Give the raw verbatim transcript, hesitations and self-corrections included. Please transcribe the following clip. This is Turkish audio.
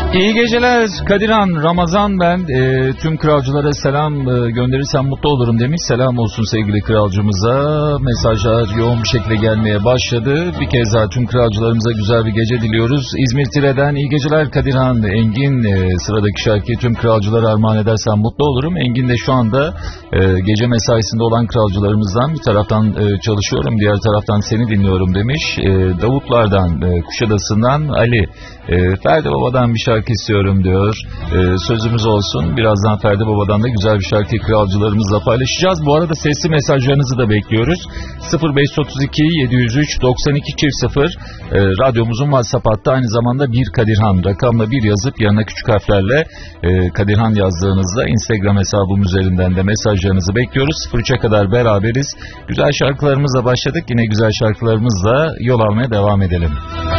İyi geceler Kadirhan, Ramazan ben. E, tüm kralcılara selam e, gönderirsem mutlu olurum demiş. Selam olsun sevgili kralcımıza. Mesajlar yoğun bir şekilde gelmeye başladı. Bir kez daha tüm kralcılarımıza güzel bir gece diliyoruz. İzmir Tire'den iyi geceler Kadirhan. Engin e, sıradaki şarkıyı tüm kralcılara armağan edersem mutlu olurum. Engin de şu anda e, gece mesaisinde olan kralcılarımızdan. Bir taraftan e, çalışıyorum, diğer taraftan seni dinliyorum demiş. E, Davutlardan, e, Kuşadası'ndan Ali. E, Ferdi Baba'dan bir şarkı istiyorum diyor. Ee, sözümüz olsun. Birazdan Ferdi Baba'dan da güzel bir şarkı kralcılarımızla paylaşacağız. Bu arada sesli mesajlarınızı da bekliyoruz. sıfır beş otuz iki yedi yüz üç doksan iki sıfır e, radyomuzun WhatsApp hattı, aynı zamanda bir Kadirhan rakamla bir yazıp yanına küçük harflerle e, Kadirhan yazdığınızda Instagram hesabım üzerinden de mesajlarınızı bekliyoruz. sıfır üçe kadar beraberiz. Güzel şarkılarımızla başladık. Yine güzel şarkılarımızla yol almaya devam edelim.